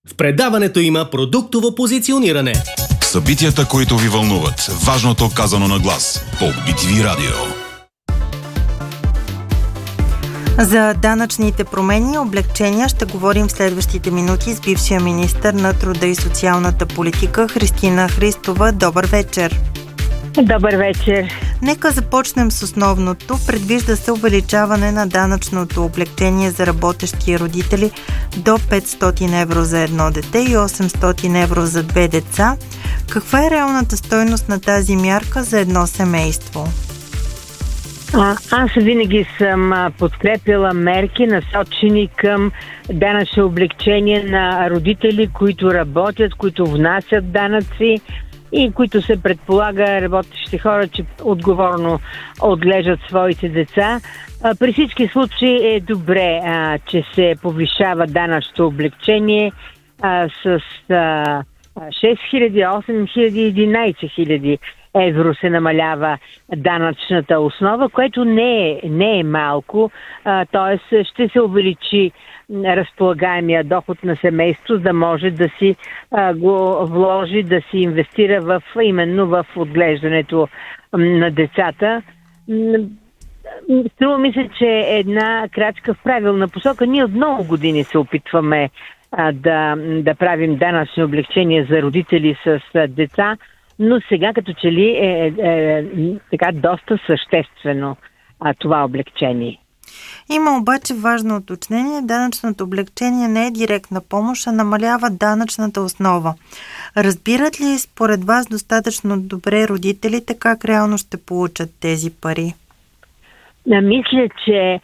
В предаването има продуктово позициониране. Събитията, които ви вълнуват. Важното казано на глас. По BTV Радио. За данъчните промени и облегчения ще говорим в следващите минути с бившия министър на труда и социалната политика Христина Христова. Добър вечер! Добър вечер! Нека започнем с основното. Предвижда се увеличаване на данъчното облегчение за работещи родители до 500 евро за едно дете и 800 евро за две деца. Каква е реалната стойност на тази мярка за едно семейство? Аз винаги съм подкрепила мерки, насочени към данъчно облегчение на родители, които работят, които внасят данъци и които се предполага работещи хора, че отговорно отглеждат своите деца. При всички случаи е добре, че се повишава данъчното облегчение с 6 000, 8 000, 11 000 евро се намалява данъчната основа, което не е малко, т.е. ще се увеличи разполагаемия доход на семейство, да може да си го вложи, да си инвестира именно в отглеждането на децата. Струва ми се, че е една крачка в правилна посока. Ние от много години се опитваме да правим данъчни облегчения за родители с деца, но сега като че ли е така доста съществено това облегчение. Има обаче важно уточнение. Данъчното облегчение не е директна помощ, а намалява данъчната основа. Разбират ли според вас достатъчно добре родителите как реално ще получат тези пари? Мисля, че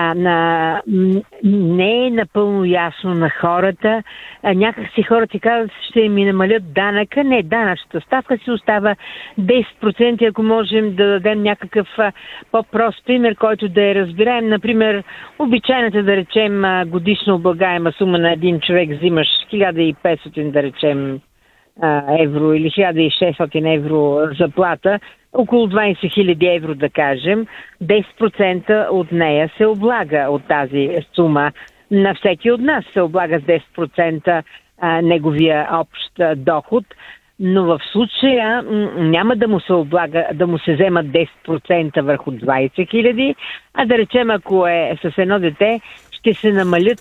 не е напълно ясно на хората. Някакси хората казват, ще ми намалят данъка. Не, данъчната ставка си остава 10%. Ако можем да дадем някакъв по-прост пример, който да е разбираем. Например, обичайната, да речем, годишно облагаема сума на един човек, взимаш 1500, да речем, евро или 1600 евро заплата, около 20 000 евро, да кажем, 10% от нея се облага от тази сума. На всеки от нас се облага с 10% неговия общ доход, но в случая няма да му се облага, да му се вземат 10% върху 20 000, а да речем, ако е с едно дете, ще се намалят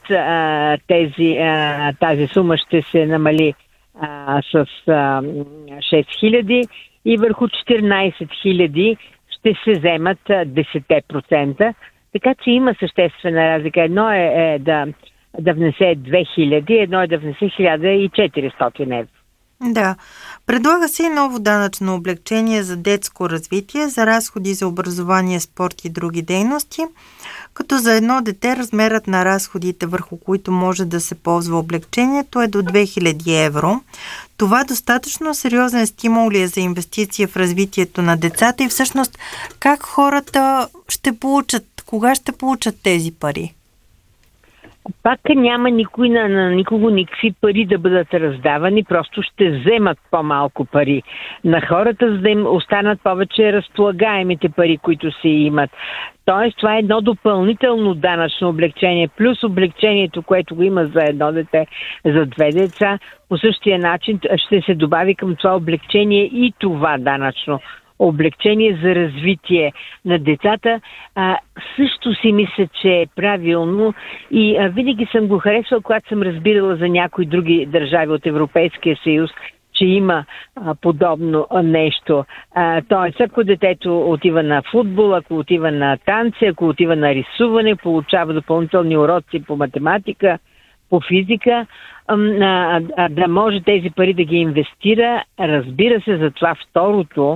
тази сума ще се намали с 6000 и върху 14 000 ще се вземат 10%. Така че има съществена разлика. Едно е да внесе 2000, едно е да внесе 1400 евро. Да. Предлага се и ново данъчно облегчение за детско развитие, за разходи за образование, спорт и други дейности, като за едно дете размерът на разходите, върху които може да се ползва облегчението, е до 2000 евро. Това достатъчно сериозен стимул ли е за инвестиция в развитието на децата и всъщност как хората ще получат, кога ще получат тези пари? Пак няма на никого никакви пари да бъдат раздавани, просто ще вземат по-малко пари на хората, за да им останат повече разполагаемите пари, които си имат. Тоест, това е едно допълнително данъчно облегчение, плюс облегчението, което го има за едно дете, за две деца. По същия начин ще се добави към това облегчение и това данъчно облегчение за развитие на децата. Също си мисля, че е правилно и винаги съм го харесвала, когато съм разбирала за някои други държави от Европейския съюз, че има подобно нещо. Тоест, ако детето отива на футбол, ако отива на танци, ако отива на рисуване, получава допълнителни уроци по математика, по физика, да може тези пари да ги инвестира. Разбира се, за това второто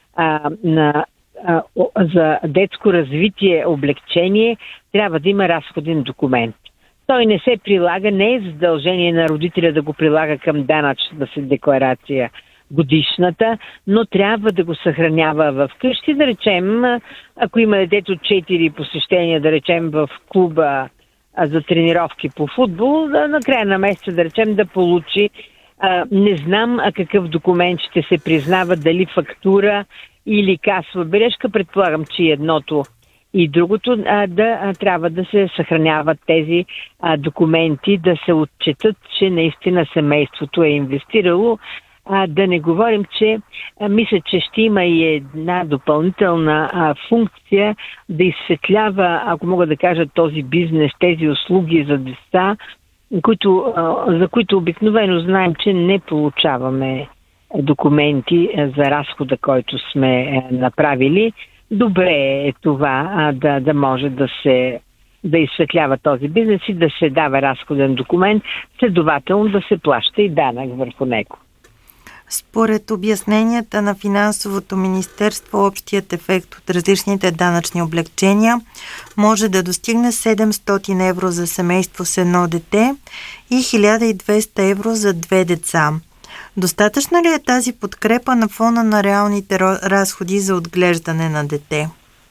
за детско развитие облегчение трябва да има разходен документ. Той не се прилага, не е задължение на родителя да го прилага към данъчната си декларация годишната, но трябва да го съхранява в къщи, да речем, ако има детето 4 посещения, да речем в клуба за тренировки по футбол, на края на месеца, да речем, да получи. Не знам какъв документ ще се признава, дали фактура или касова бележка. Предполагам, че едното И другото, трябва да се съхраняват тези документи, да се отчетат, че наистина семейството е инвестирало. Да не говорим, че мисля, че ще има и една допълнителна функция да изсветлява, ако мога да кажа, този бизнес, тези услуги за деца, за които обикновено знаем, че не получаваме документи за разхода, който сме направили. Добре е това да може да изсветлява този бизнес и да се дава разходен документ, следователно да се плаща и данък върху него. Според обясненията на Финансовото министерство, общият ефект от различните данъчни облекчения може да достигне 700 евро за семейство с едно дете и 1200 евро за две деца. Достатъчна ли е тази подкрепа на фона на реалните разходи за отглеждане на дете?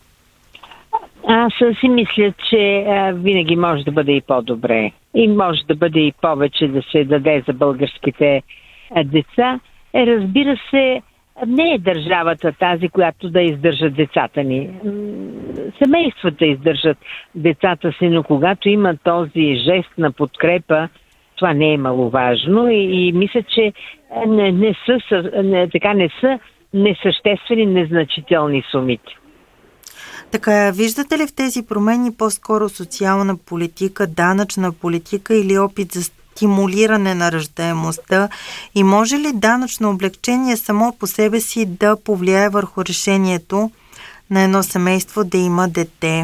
Аз си мисля, че винаги може да бъде и по-добре. И може да бъде и повече да се даде за българските деца. Разбира се, не е държавата тази, която да издържа децата ни. Семействата издържат децата си, но когато има този жест на подкрепа, това не е маловажно и мисля, че не са несъществени, незначителни сумите. Така, виждате ли в тези промени по-скоро социална политика, данъчна политика или опит за стимулиране на раждаемостта и може ли данъчно облекчение само по себе си да повлияе върху решението на едно семейство да има дете?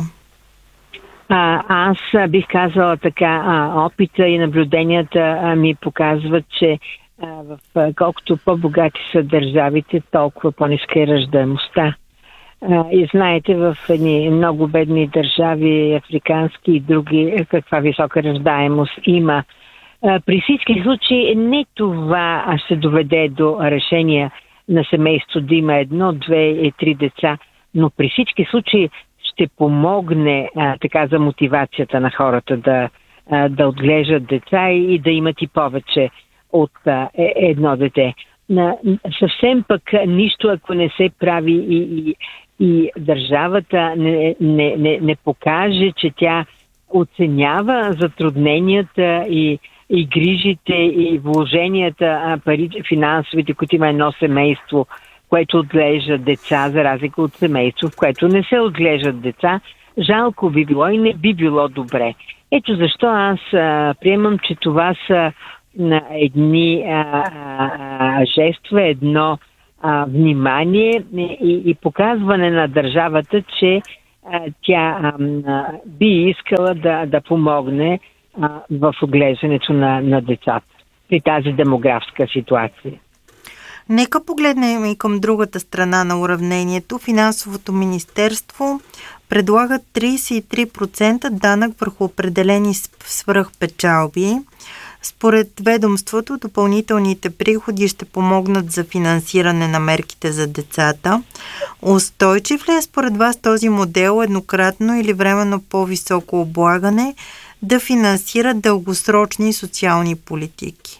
Аз бих казала така, опита и наблюденията ми показват, че колкото по-богати са държавите, толкова по-ниска е раждаемостта. И знаете, в едни много бедни държави, африкански и други, каква висока раждаемост има. При всички случаи не това ще доведе до решение на семейство да има 1, 2 и 3 деца, но при всички случаи ще помогне така за мотивацията на хората да отглеждат деца и да имат и повече от едно дете. Съвсем пък нищо, ако не се прави и държавата не покаже, че тя оценява затрудненията и грижите и вложенията финансовите, които има едно семейство, което отглежда деца, за разлика от семейство, в което не се отглеждат деца, жалко би било и не би било добре. Ето защо аз приемам, че това са едни жестове, едно внимание и показване на държавата, че тя би искала да помогне в отглеждането на децата при тази демографска ситуация. Нека погледнем и към другата страна на уравнението. Финансовото министерство предлага 33% данък върху определени свръхпечалби. Според ведомството, допълнителните приходи ще помогнат за финансиране на мерките за децата. Устойчив ли е според вас този модел еднократно или временно по-високо облагане да финансира дългосрочни социални политики?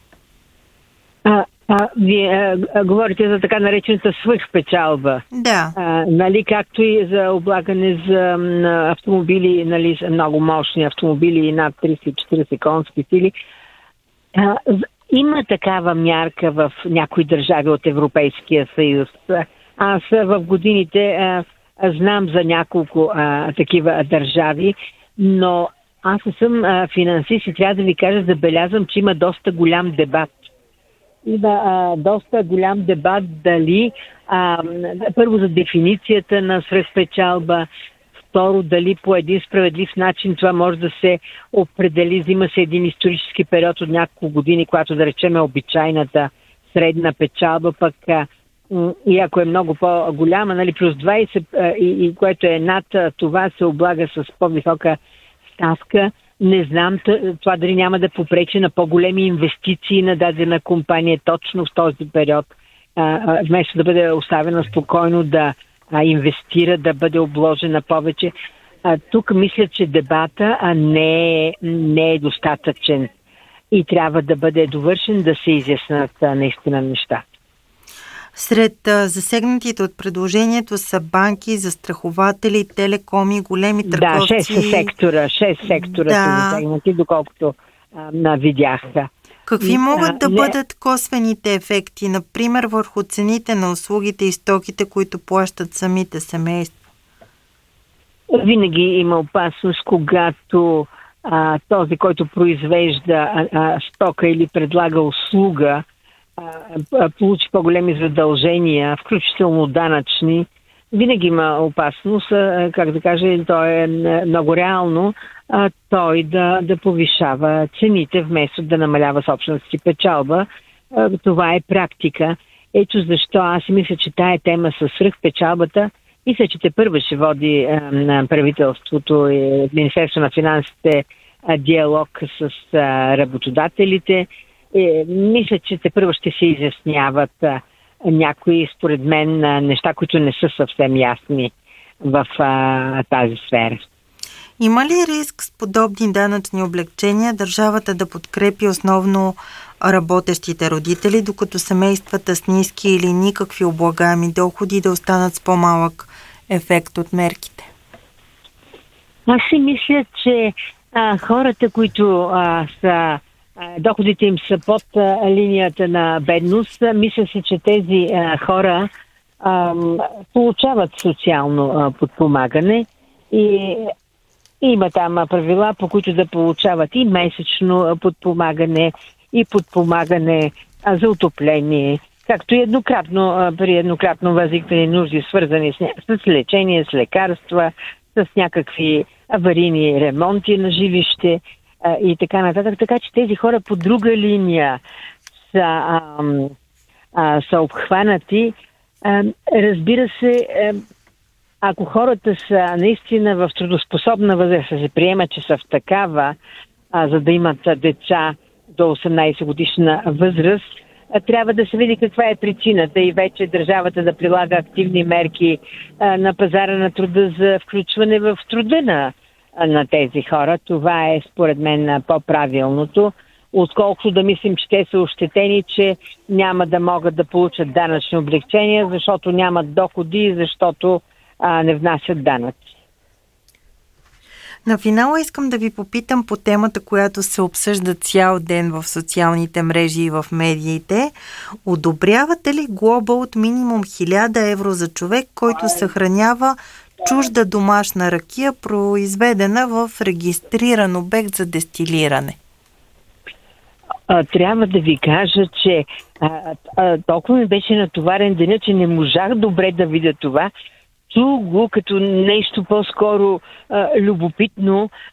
Вие говорите за така наречената свръхпечалба. Да. Нали, както и за облагане за автомобили, нали, много мощни автомобили и над 30-40 конски сили. Има такава мярка в някои държави от Европейския съюз. Аз в годините знам за няколко такива държави, но аз не съм финансист и трябва да ви кажа, забелязвам, че има доста голям дебат. Има доста голям дебат дали първо за дефиницията на свръхпечалба, второ дали по един справедлив начин това може да се определи, взима се един исторически период от няколко години, когато да речем обичайната средна печалба, пък и ако е много по-голяма, нали, плюс 20 и което е над това се облага с по-висока ставка. Не знам това дали няма да попречи на по-големи инвестиции на дадена компания точно в този период, вместо да бъде оставена спокойно да инвестира, да бъде обложена повече. Тук мисля, че дебата не е достатъчен и трябва да бъде довършен, да се изяснат наистина неща. Сред засегнатите от предложението са банки, застрахователи, телекоми, големи търговци. Да, 6 сектора са засегнати, доколкото видяха. Какви могат да бъдат косвените ефекти, например, върху цените на услугите и стоките, които плащат самите семейства? Винаги има опасност, когато този, който произвежда стока или предлага услуга, получи по-големи задължения, включително данъчни. Винаги има опасност, как да кажа, то е много реално, той да повишава цените, вместо да намалява собствената си печалба. Това е практика. Ето защо аз мисля, че тая тема със свръхпечалбата, мисля, че тепърва ще води правителството и Министерство на финансите диалог с работодателите. Мисля, че тепърва ще се изясняват някои, според мен, неща, които не са съвсем ясни в тази сфера. Има ли риск с подобни данъчни облекчения държавата да подкрепи основно работещите родители, докато семействата с ниски или никакви облагаеми доходи да останат с по-малък ефект от мерките? Аз си мисля, че хората, които доходите им са под линията на бедност, мисля си, че тези хора получават социално подпомагане и има там правила, по които да получават и месечно подпомагане, и подпомагане за отопление, както и при еднократно възникнали нужди, свързани с лечение, с лекарства, с някакви аварийни ремонти на жилище и така нататък. Така че тези хора по друга линия са обхванати. Разбира се, ако хората са наистина в трудоспособна възраст, се приема, че са в такава, за да имат деца до 18 годишна възраст, трябва да се види каква е причината и вече държавата да прилага активни мерки на пазара на труда за включване в труда на тези хора. Това е според мен по-правилното, отколкото да мислим, че те са ощетени, че няма да могат да получат данъчни облекчения, защото нямат доходи, защото не внасят данъци. На финала искам да ви попитам по темата, която се обсъжда цял ден в социалните мрежи и в медиите. Одобрявате ли глоба от минимум 1000 евро за човек, който съхранява чужда домашна ракия, произведена в регистриран обект за дестилиране? Трябва да ви кажа, че толкова ми беше натоварен деня, че не можах добре да видя това. Чух го като нещо по-скоро любопитно,